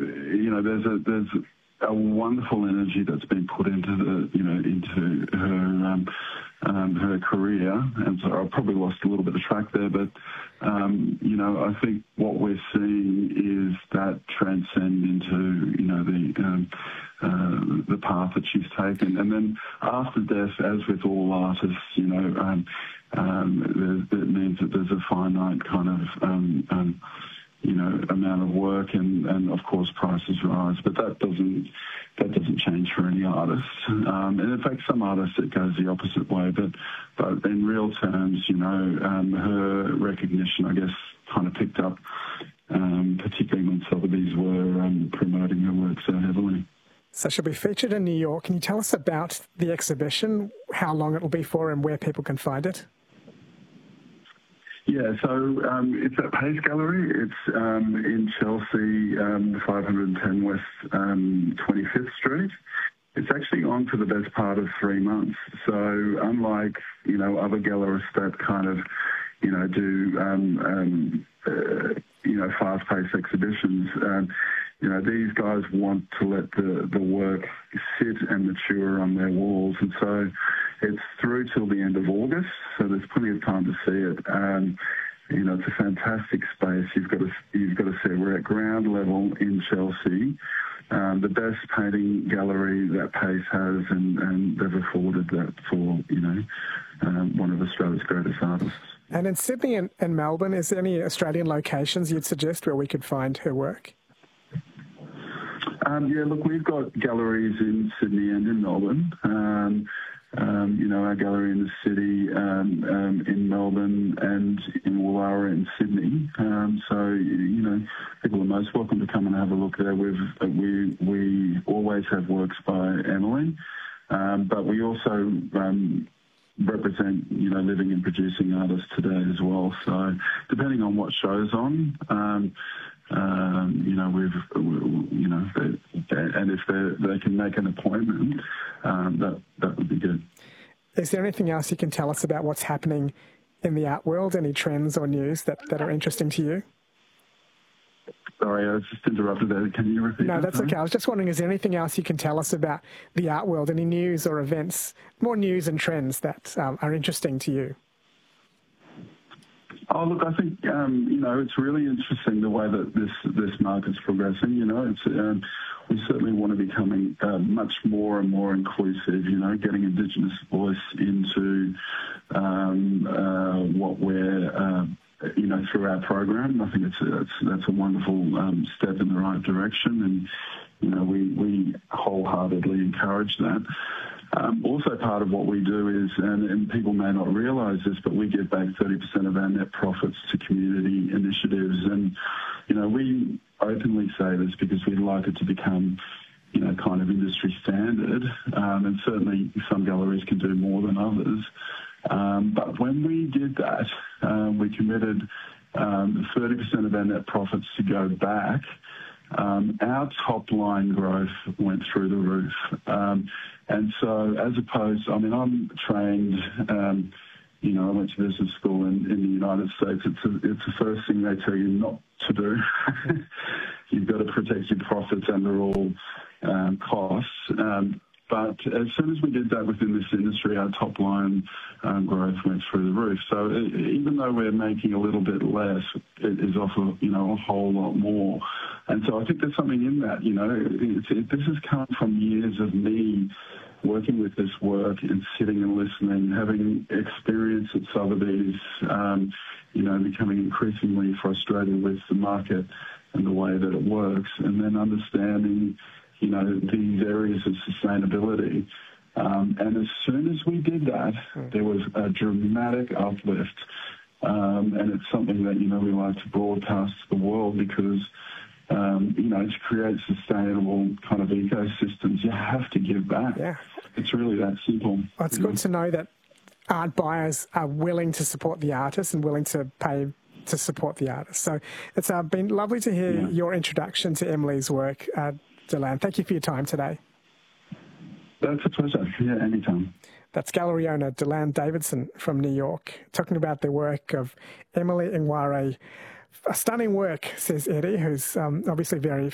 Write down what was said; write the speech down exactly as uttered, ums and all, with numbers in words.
you know, there's a there's a wonderful energy that's been put into the, you know, into her um, um, her career. And so I probably lost a little bit of track there, but um, you know, I think what we're seeing is that transcend into, you know, the um, uh, the path that she's taken. And then after death, as with all artists, you know, um, um, that means that there's a finite kind of um, um, you know, amount of work, and, and of course prices rise, but that doesn't that doesn't change for any artist. Um, and in fact, some artists it goes the opposite way. But but in real terms, you know, um, her recognition, I guess, kind of picked up, um, particularly when Sotheby's were um, promoting her work so heavily. So she'll be featured in New York. Can you tell us about the exhibition, how long it will be for, and where people can find it? Yeah, so um, it's at Pace Gallery. It's um, in Chelsea, um, five ten West um, twenty-fifth Street. It's actually on for the best part of three months. So unlike, you know, other gallerists that kind of, you know, do, um, um, uh, you know, fast-paced exhibitions, um, you know, these guys want to let the, the work sit and mature on their walls. And so it's through till the end of August, so there's plenty of time to see it. Um, you know, it's a fantastic space. You've got to, you've got to see it. We're at ground level in Chelsea, um, the best painting gallery that Pace has, and, and they've afforded that for, you know, um, one of Australia's greatest artists. And in Sydney and, and Melbourne, is there any Australian locations you'd suggest where we could find her work? Um, yeah, look, we've got galleries in Sydney and in Melbourne. Um, um, you know, our gallery in the city, um, um, in Melbourne, and in Woollahra in Sydney. Um, so, you know, people are most welcome to come and have a look there. We've, we we always have works by Emily, um, but we also um, represent, you know, living and producing artists today as well. So, depending on what show's on. Um, Um, you know, we've, you know, they, and if they they can make an appointment, um, that that would be good. Is there anything else you can tell us about what's happening in the art world? Any trends or news that, that are interesting to you? Sorry, I was just interrupted there. Can you repeat No, that? that's okay. I was just wondering, is there anything else you can tell us about the art world? Any news or events, more news and trends that um, are interesting to you? Oh, look, I think, um, you know, it's really interesting the way that this this market's progressing. You know, it's um, we certainly want to be becoming uh, much more and more inclusive, you know, getting Indigenous voice into um, uh, what we're, uh, you know, through our program. I think it's, it's that's a wonderful um, step in the right direction, and, you know, we, we wholeheartedly encourage that. Um, also part of what we do is, and, and people may not realise this, but we give back thirty percent of our net profits to community initiatives. And, you know, we openly say this because we'd like it to become, you know, kind of industry standard. Um, and certainly some galleries can do more than others. Um, but when we did that, um, we committed um, thirty percent of our net profits to go back. Um, our top line growth went through the roof. Um, and so as opposed, I mean, I'm trained, um, you know, I went to business school in, in the United States. It's, a, it's the first thing they tell you not to do. You've got to protect your profits under all um, costs. Um, But as soon as we did that within this industry, our top line um, growth went through the roof. So it, even though we're making a little bit less, it is off a, you know, a whole lot more. And so I think there's something in that, you know. It, it, this has come from years of me working with this work and sitting and listening, having experience at Sotheby's, um, you know, becoming increasingly frustrated with the market and the way that it works, and then understanding, you know, these areas of sustainability. Um, and as soon as we did that, there was a dramatic uplift. Um, and it's something that, you know, we like to broadcast to the world because, um, you know, to create sustainable kind of ecosystems, you have to give back. Yeah. It's really that simple. Well, it's good know? to know that art buyers are willing to support the artists and willing to pay to support the artists. So it's uh, been lovely to hear yeah. your introduction to Emily's work, uh, Deland. Thank you for your time today. That's a pleasure. Yeah, anytime. That's gallery owner Deland Davidson from New York, talking about the work of Emily Ngware. A stunning work, says Eddie, who's um, obviously very